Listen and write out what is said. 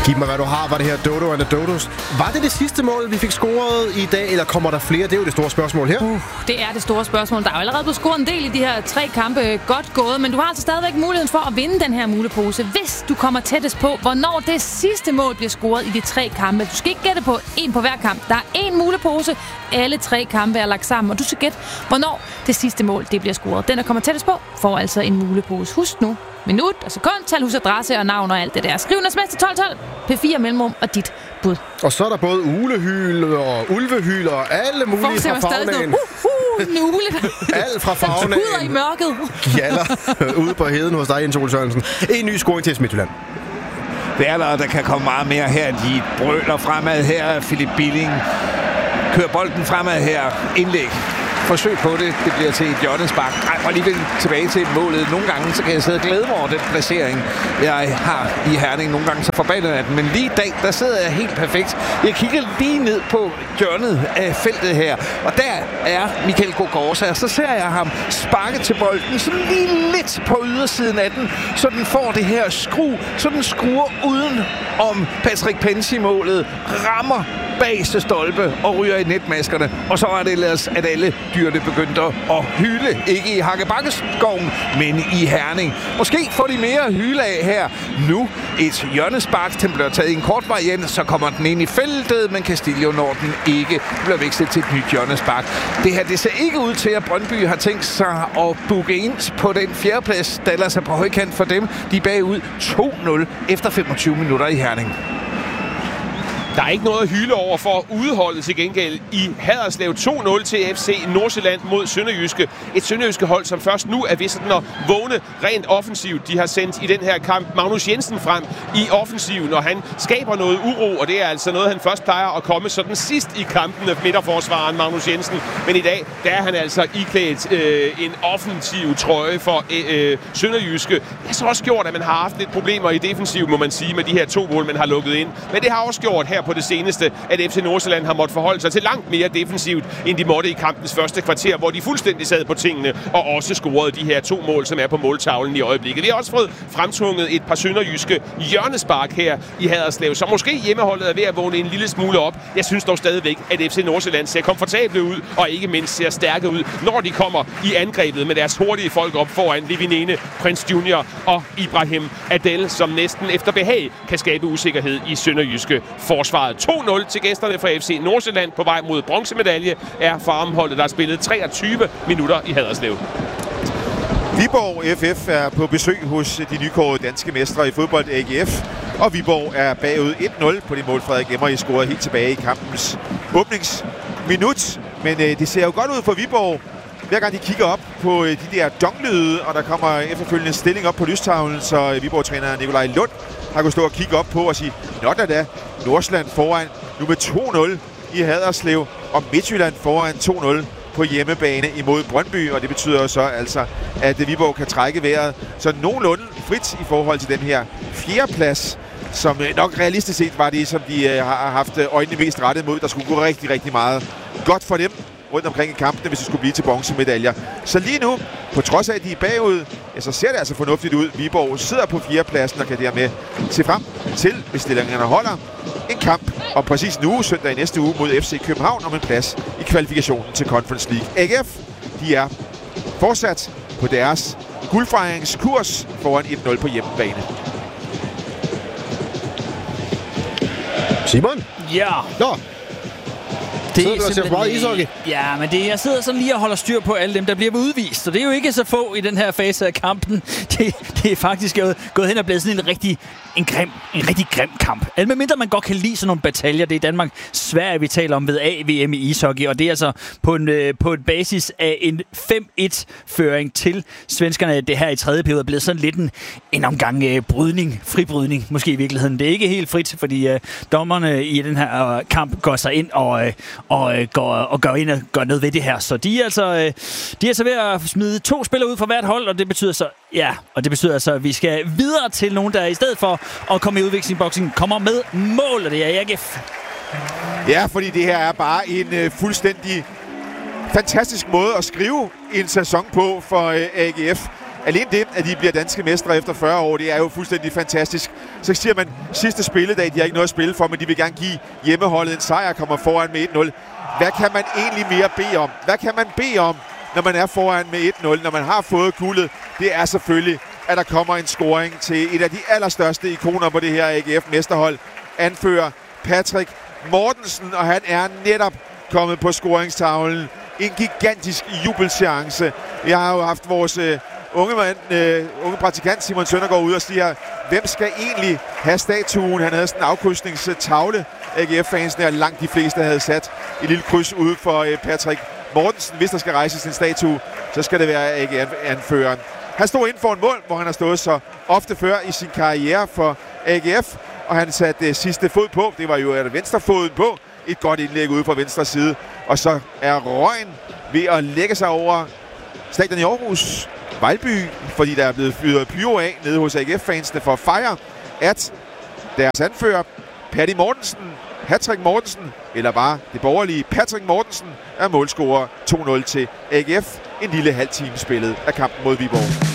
Giv mig, hvad du har, var det her Dodo and the Dodos. Var det sidste mål, vi fik scoret i dag, eller kommer der flere? Det er jo det store spørgsmål her. Det er det store spørgsmål. Der er jo allerede blevet scoret en del i de her 3 kampe. Godt gået, men du har altså stadigvæk muligheden for at vinde den her mulepose, hvis du kommer tættest på, hvornår det sidste mål bliver scoret i de 3 kampe. Du skal ikke gætte på en på hver kamp. Der er 1 mulepose. Alle 3 kampe er lagt sammen, og du skal gætte, hvornår det sidste mål det bliver scoret. Den, der kommer tættest på, får altså en mulepose. Husk nu, minut og sekund, tal, husadresse og navn og alt det der. Skriv en sms til 1212, P4 mellemrum og dit bud. Og så er der både ulehyl og ulvehyl og alle mulige fra fagnagen. Alt fra fagnagen. Den tuder i mørket. Gjaller ude på heden hos dig, Jens Ole Sørensen. En ny scoring til Midtjylland. Det er der kan komme meget mere her. De brøler fremad her. Philip Billing kører bolden fremad her. Indlæg. Forsøg på det. Det bliver til et hjørnespark. Og alligevel tilbage til målet. Nogle gange så kan jeg sidde og glæde mig over den placering, jeg har i Herning. Nogle gange så forbandet af den. Men lige i dag, der sidder jeg helt perfekt. Jeg kigger lige ned på hjørnet af feltet her. Og der er Michael Gogorza. Og så ser jeg ham sparke til bolden. Så lige lidt på ydersiden af den. Så den får det her skru. Så den skruer uden om Patrick Pensi målet. Rammer bagste stolpe og ryger i netmaskerne. Og så er det ellers, at alle dyrene begyndte at hyle. Ikke i Hakkebakkeskoven, men i Herning. Måske får de mere at hyle af her. Nu et hjørnespark. Den bliver taget i en kort variant, så kommer den ind i feltet, men Castillo når den ikke. Det bliver vekslet til et nyt hjørnespark. Det her, det ser ikke ud til, at Brøndby har tænkt sig at booke ind på den 4. plads. Dallas er på højkant for dem. De er bagud 2-0 efter 25 minutter i Herning. Der er ikke noget at hyle over for udholdet til gengæld i Haderslev. 2-0 til FC Nordsjælland mod Sønderjyske. Et Sønderjyske hold, som først nu er ved sådan at vågne rent offensivt. De har sendt i den her kamp Magnus Jensen frem i offensiven, og han skaber noget uro, og det er altså noget, han først plejer at komme sådan sidst i kampen af midterforsvaren Magnus Jensen. Men i dag, der er han altså iklædt en offensiv trøje for Sønderjyske. Det har så også gjort, at man har haft lidt problemer i defensiv, må man sige, med de her 2 mål, man har lukket ind. Men det har også gjort her på det seneste, at FC Nordsjælland har måttet forholde sig til langt mere defensivt, end de måtte i kampens første kvarter, hvor de fuldstændig sad på tingene og også scorede de her 2 mål, som er på måltavlen i øjeblikket. Vi har også fået fremtvunget et par sønderjyske hjørnespark her i Haderslev, så måske hjemmeholdet er ved at vågne en lille smule op. Jeg synes dog stadigvæk, at FC Nordsjælland ser komfortable ud, og ikke mindst ser stærke ud, når de kommer i angrebet med deres hurtige folk op foran Levinene, Prince Junior og Ibrahim Adel, som næsten efter behag kan skabe usikkerhed i sønderjyske forsvaret. 2-0 til gæsterne fra FC Nordsjælland på vej mod bronzemedalje er farmholdet, der har spillet 23 minutter i Haderslev. Viborg FF er på besøg hos de nykårede danske mestre i fodbold AGF, og Viborg er bagud 1-0 på det mål, Frederik Emmerich scorede helt tilbage i kampens åbningsminut. Men det ser jo godt ud for Viborg, hver gang de kigger op på de der donglyde, og der kommer efterfølgende stilling op på lystavlen, så Viborg-træner Nikolaj Lund har kunnet stå og kigge op på og sige, nå da, Nordsjælland foran nu med 2-0 i Haderslev, og Midtjylland foran 2-0 på hjemmebane imod Brøndby, og det betyder så altså, at Viborg kan trække vejret så nogenlunde frit i forhold til den her 4. plads, som nok realistisk set var det, som de har haft øjnene mest rettet mod. Der skulle gå rigtig, rigtig meget godt for dem rundt omkring i kampene, hvis det skulle blive til bronzemedaljer. Så lige nu, på trods af, at de er bagud, ja, så ser det altså fornuftigt ud. Viborg sidder på 4. pladsen og kan dermed se frem til, hvis stillingerne holder, en kamp om præcis en uge, søndag i næste uge, mod FC København om en plads i kvalifikationen til Conference League. AGF, de er fortsat på deres guldfejringskurs foran 1-0 på hjemmebane. Simon? Ja. Nå. Det sidder du og ser for meget ishockey? Ja, men jeg sidder sådan lige og holder styr på alle dem, der bliver udvist. Så det er jo ikke så få i den her fase af kampen. Det er faktisk gået hen og blevet sådan en rigtig grim kamp. Med mindre man godt kan lide sådan nogle bataljer. Det er Danmark Sverige, vi taler om ved AVM i ishockey. Og det er altså på et basis af en 5-1-føring til svenskerne. Det her i tredje periode er blevet sådan lidt en omgang fribrydning måske i virkeligheden. Det er ikke helt frit, fordi dommerne i den her kamp går sig ind og går ind og gør noget ved det her. Så de er altså ved at smide 2 spillere ud fra hvert hold, og det betyder så, at vi skal videre til nogen, der i stedet for at komme i udviklingsboksen, kommer med mål, og det er AGF. Ja, fordi det her er bare en fuldstændig fantastisk måde at skrive en sæson på for AGF. alene det, at de bliver danske mestre efter 40 år, det er jo fuldstændig fantastisk. Så siger man, sidste spilledag, de har ikke noget at spille for, men de vil gerne give hjemmeholdet en sejr, kommer foran med 1-0. Hvad kan man egentlig mere bede om? Hvad kan man bede om, når man er foran med 1-0, når man har fået guldet? Det er selvfølgelig, at der kommer en scoring til et af de allerstørste ikoner på det her AGF-mesterhold. Anfører Patrick Mortensen, og han er netop kommet på scoringstavlen. En gigantisk jubelseance. Jeg har jo haft vores unge praktikant Simon Søndergaard ud og siger, hvem skal egentlig have statuen? Han havde sådan en afkrydsningstavle. AGF-fansene og langt de fleste havde sat et lille kryds ude for Patrick Mortensen. Hvis der skal rejses en statue, så skal det være AGF-anføreren. Han stod inden for en mål, hvor han har stået så ofte før i sin karriere for AGF, og han satte sidste fod på. Det var jo venstrefoden på. Et godt indlæg ude fra venstre side. Og så er røgen ved at lægge sig over stadion i Aarhus, Vejlby, fordi der er blevet fyret pyro af nede hos AGF-fansene for at fejre, at deres anfører, Patty Mortensen, Patrick Mortensen, eller bare det borgerlige Patrick Mortensen, er målscorer 2-0 til AGF. En lille halv time spillet af kampen mod Viborg.